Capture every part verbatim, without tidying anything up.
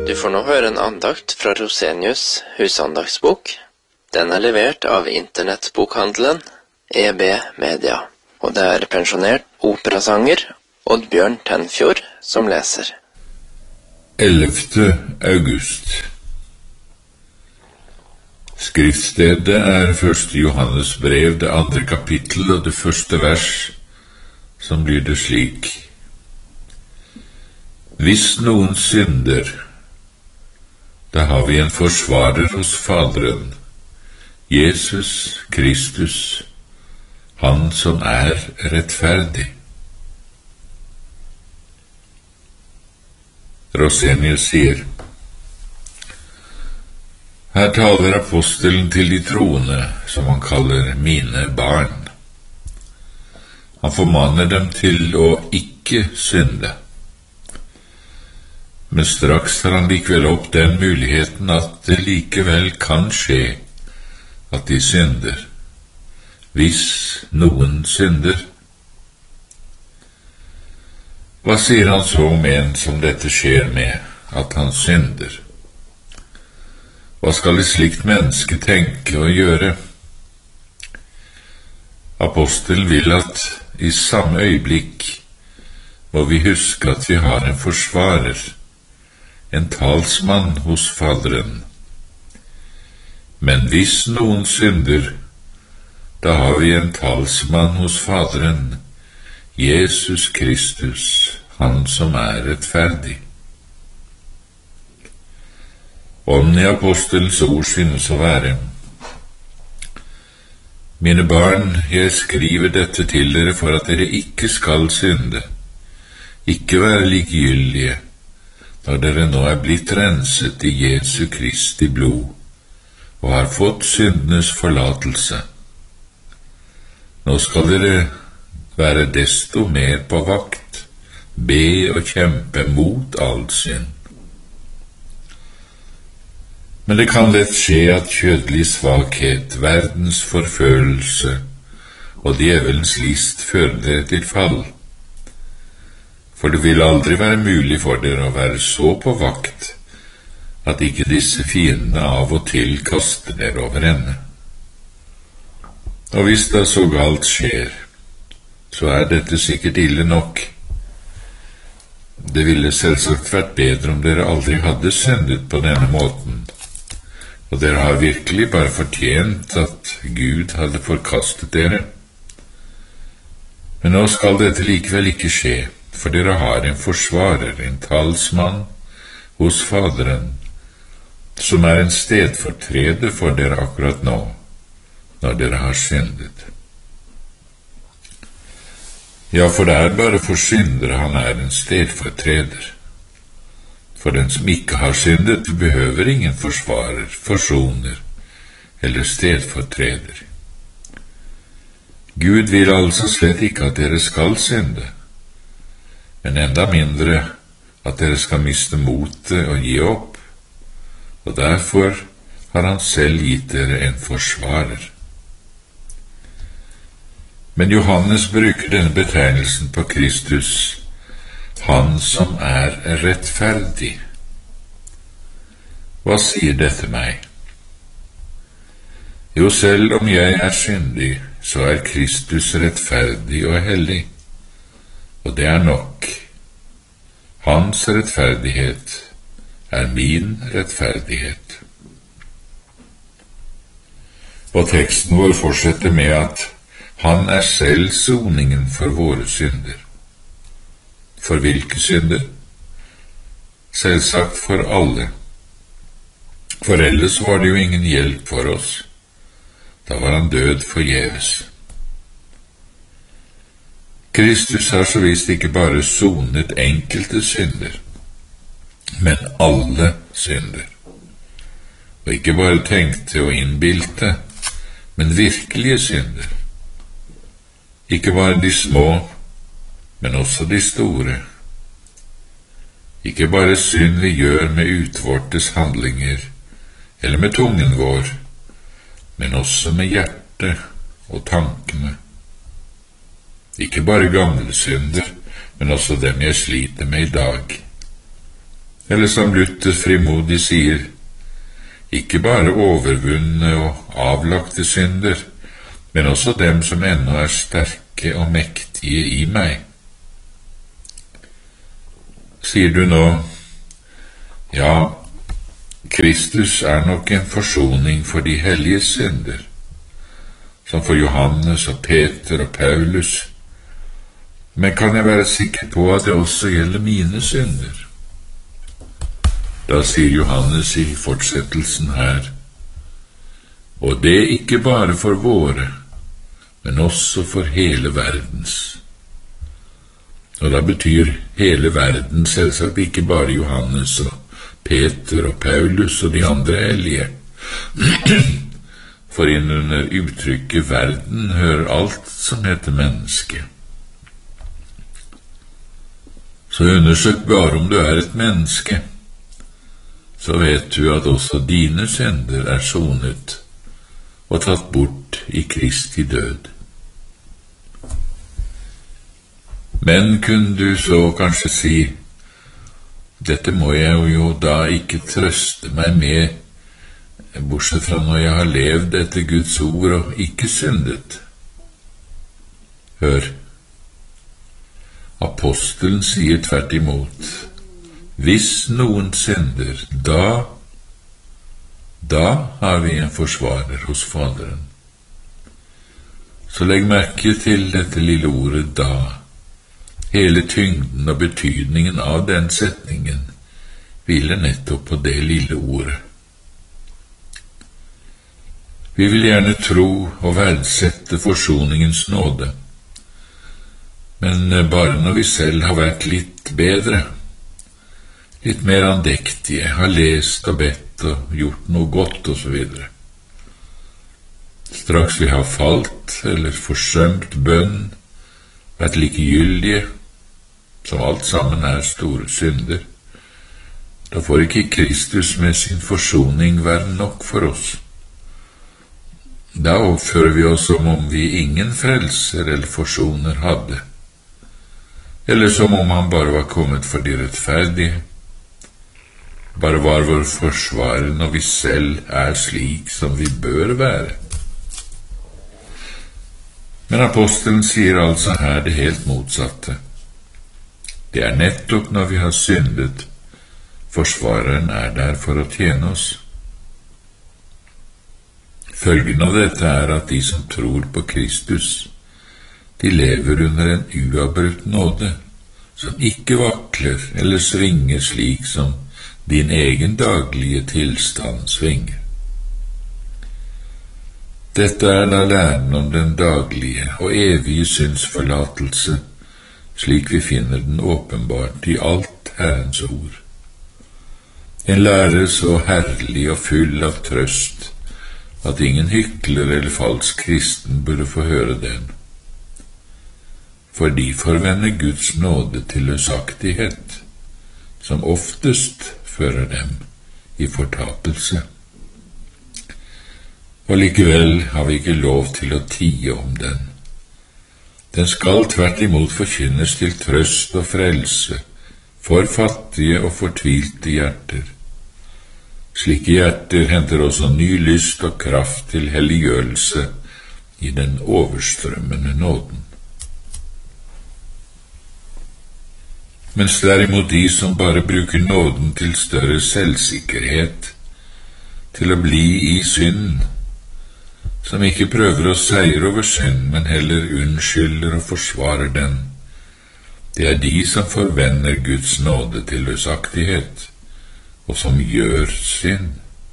Du får nå høre en andakt fra Rosenius husandaktsbok. Den er levert av internettbokhandelen E B Media, og det er pensjonert operasanger Oddbjørn Tenfjord som leser. ellevte august. Skriftstedet er første Johannes brev, det andre kapittel og det første vers, som lyder slik: Hvis noen synder, da har vi en forsvarer hos Faderen, Jesus Kristus, han som er rettferdig. Rosenius sier: Her taler apostelen til de troende, som han kaller mine barn. Han formaner dem til å ikke synde. Men straks tar han likevel opp den muligheten at det likevel kan skje at de synder, hvis noen synder. Hva sier han så om en som dette skjer med, at han synder? Hva skal et slikt menneske tenke og gjøre? Apostelen vil at i samme øyeblikk må vi huske at vi har en forsvarer, en talsmann hos Faderen. Men hvis noen synder, da har vi en talsmann hos Faderen, Jesus Kristus, han som er rettferdig. Ånden i apostelens ord synes å være: Mine barn, jeg skriver dette til dere for at dere ikke skal synde, ikke være likegyldige, når dere nå er blitt renset i Jesu Kristi blod, og har fått syndenes forlatelse. Nå skal dere være desto mer på vakt, be og kjempe mot all synd. Men det kan lett skje at kjødelig svakhet, verdens forfølelse og djevelens list fører dere til fall. For det vil aldri være mulig for dere å være så på vakt at ikke disse fiendene av og til kaster dere over ende. Og hvis da så galt skjer, så er dette sikkert ille nok. Det ville selvsagt vært bedre om dere aldri hadde syndet på denne måten, og dere har virkelig bare fortjent at Gud hadde forkastet dere. Men nå skal dette likevel ikke skje, for dere har en forsvarer, en talsmann hos Faderen, som er en stedfortreder for dere akkurat nå, når dere har syndet. Ja, for det er bare for syndere han er en stedfortreder. For den som ikke har syndet, behøver ingen forsvarer, forsoner eller stedfortreder. Gud vil altså slett ikke at dere skal synde, men enda mindre at dere skal miste motet og gi opp, og derfor har han selv gitt dere en forsvarer. Men Johannes bruker denne betegnelsen på Kristus, han som er rettferdig. Hva sier dette meg? Jo, selv om jeg er syndig, så er Kristus rettferdig og hellig, og det er nok. Hans rettferdighet er min rettferdighet. Og teksten vår fortsetter med at han er selv soningen for våre synder. For hvilke synder? Selvsagt for alle. For ellers var det jo ingen hjelp for oss. Da var han død forgjeves. Kristus har så visst ikke bare sonet enkelte synder, men alle synder. Og ikke bare tenkte og innbilte, men virkelige synder. Ikke bare de små, men også de store. Ikke bare synd vi gjør med utvortes handlinger, eller med tungen vår, men også med hjertet og tankene. Ikke bare gamle synder, men også dem jeg sliter med i dag. Eller som Luther frimodig sier, ikke bare overvunne og avlagte synder, men også dem som ennå er sterke og mektige i meg. Sier du nå, ja, Kristus er nok en forsoning for de hellige synder, som for Johannes og Peter og Paulus, men kan jeg være sikker på at det også gjelder mine synder? Da sier Johannes i fortsettelsen her, og det ikke bare for våre, men også for hele verdens. Og da betyr hele verden selvsagt ikke bare Johannes og Peter og Paulus og de andre hellige. For innunder uttrykket verden hører alt som heter menneske. Så undersøk bare om du er et menneske, så vet du at også dine synder er sonet og tatt bort i Kristi død. Men kunne du så kanskje si, dette må jeg jo da ikke trøste meg med, bortsett fra når jeg har levd etter Guds ord og ikke syndet. Hør, apostelen sier tvert imot, hvis noen synder, da, da har vi en forsvarer hos Faderen. Så legg merke til dette lille ordet da. Hele tyngden og betydningen av den setningen hviler nettopp på det lille ordet. Vi vil gjerne tro og verdsette forsoningens nåde, men bare når vi selv har vært litt bedre, litt mer andektige, har lest og bedt og gjort noe godt og så videre. Straks vi har falt eller forsømt bønn, vært likegyldige, som alt sammen er store synder, da får ikke Kristus med sin forsoning være nok for oss. Da oppfører vi oss som om vi ingen frelser eller forsoner hadde, eller som om han bare var kommet for de rettferdige, bare var vår forsvarer når vi selv er slik som vi bør være. Men apostelen sier altså her det helt motsatte. Det er nettopp når vi har syndet, forsvareren er der for å tjene oss. Følgen av dette er at de som tror på Kristus, de lever under en uavbrutt nåde, som ikke vakler eller svinger slik som din egen daglige tilstand svinger. Dette er da læren om den daglige og evige syndsforlatelse, slik vi finner den åpenbart i alt Herrens ord. En lære så herlig og full av trøst, at ingen hykler eller falsk kristen burde få høre den. For de forvender Guds nåde til løsaktighet, som oftest fører dem i fortapelse. Og likevel har vi ikke lov til å tie om den. Den skal tvert imot forkynnes til trøst og frelse for fattige og fortvilte hjerter. Slike hjerter henter også ny lyst og kraft til helliggjørelse i den overstrømmende nåden. Mens derimot de som bare bruker nåden til større selvsikkerhet, til å bli i synd, som ikke prøver å seire over synd, men heller unnskylder og forsvarer den, det er de som forvender Guds nåde til løsaktighet, og som gjør synd.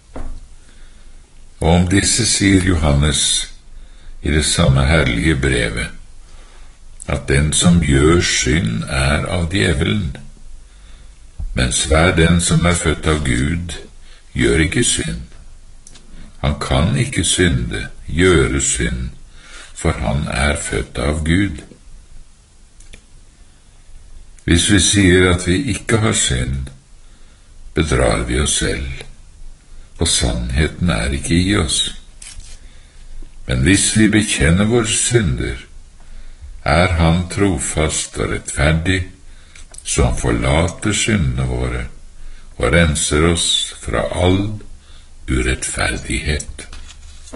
Og om disse sier Johannes i det samme herlige brevet, at den som gjør synd er av djevelen, mens hver den som er født av Gud, gjør ikke synd. Han kan ikke synde, gjøre synd, for han er født av Gud. Hvis vi sier at vi ikke har synd, bedrar vi oss selv, og sannheten er ikke i oss. Men hvis vi bekjenner våre synder, er han trofast og rettferdig, som forlater syndene våre og renser oss fra all urettferdighet.